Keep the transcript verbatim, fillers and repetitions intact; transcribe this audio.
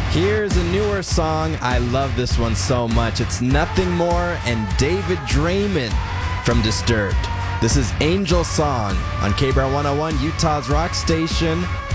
Here's a newer song. I love this one so much. It's Nothing More and David Draymond from Disturbed. This is Angel Song on K B R one oh one, Utah's rock station.